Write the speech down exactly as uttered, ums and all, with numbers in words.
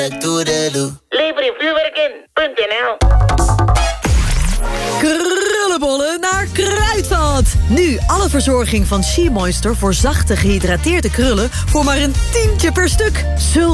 Lever je vuurwerk in. .nl Krullenbollen naar Kruidvat. Nu alle verzorging van She Moisture voor zachte gehydrateerde krullen voor maar een tientje per stuk. Zul